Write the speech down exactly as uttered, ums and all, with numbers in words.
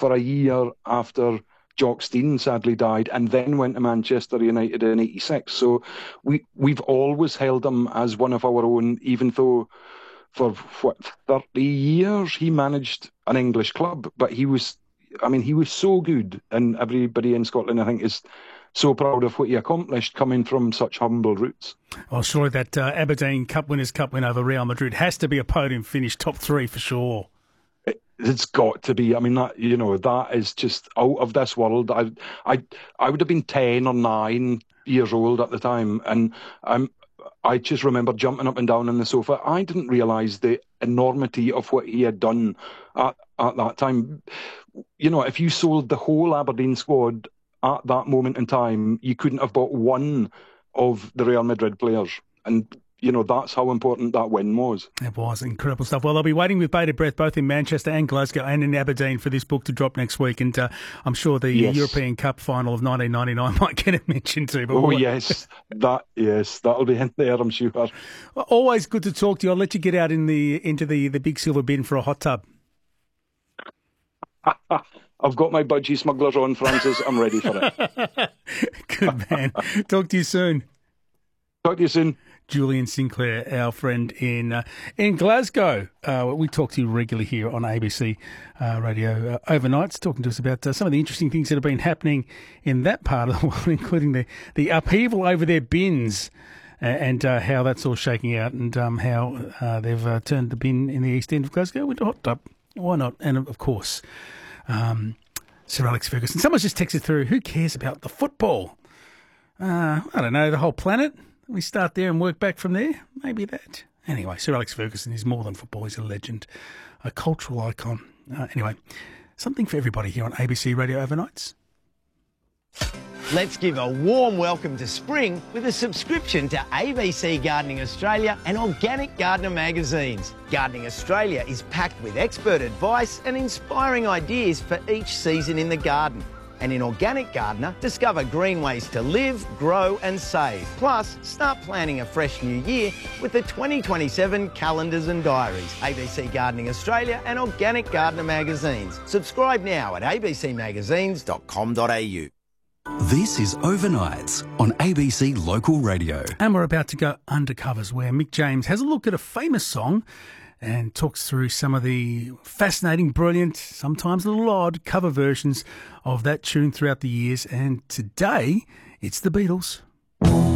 for a year after Jock Stein sadly died, and then went to Manchester United in eighty-six. So we, we've always held him as one of our own, even though for, what, thirty years he managed an English club. But he was, I mean, he was so good, and everybody in Scotland, I think, is so proud of what he accomplished coming from such humble roots. Well, surely that uh, Aberdeen Cup Winners' Cup win over Real Madrid has to be a podium finish, top three for sure. It's got to be. I mean, that, you know, that is just out of this world. I, I, I would have been ten or nine years old at the time, and I'm, I just remember jumping up and down on the sofa. I didn't realise the enormity of what he had done at, at that time. You know, if you sold the whole Aberdeen squad at that moment in time, you couldn't have bought one of the Real Madrid players. And you know, that's how important that win was. It was incredible stuff. Well, they'll be waiting with bated breath both in Manchester and Glasgow and in Aberdeen for this book to drop next week. And uh, I'm sure the yes. European Cup final of nineteen ninety-nine might get a mention too. But oh, we'll... yes. that Yes, that'll be in there, I'm sure. Well, always good to talk to you. I'll let you get out in the into the, the big silver bin for a hot tub. I've got my budgie smugglers on, Francis. I'm ready for it. Good man. Talk to you soon. Talk to you soon. Julian Sinclair, our friend in uh, in Glasgow. Uh, we talk to you regularly here on A B C uh, Radio uh, overnights, talking to us about uh, some of the interesting things that have been happening in that part of the world, including the, the upheaval over their bins uh, and uh, how that's all shaking out, and um, how uh, they've uh, turned the bin in the east end of Glasgow into a hot tub. Why not? And, of course, um, Sir Alex Ferguson. Someone's just texted through, who cares about the football? Uh, I don't know, the whole planet? We start there and work back from there. Maybe that. Anyway, Sir Alex Ferguson is more than football. He's a legend, a cultural icon. Uh, anyway, something for everybody here on A B C Radio Overnights. Let's give a warm welcome to spring with a subscription to A B C Gardening Australia and Organic Gardener magazines. Gardening Australia is packed with expert advice and inspiring ideas for each season in the garden. And in Organic Gardener, discover green ways to live, grow and save. Plus, start planning a fresh new year with the twenty twenty-seven calendars and diaries. A B C Gardening Australia and Organic Gardener magazines. Subscribe now at a b c magazines dot com dot a u. This is Overnights on A B C Local Radio. And we're about to go undercovers, where Mick James has a look at a famous song and talks through some of the fascinating, brilliant, sometimes a little odd cover versions of that tune throughout the years. And today, it's the Beatles.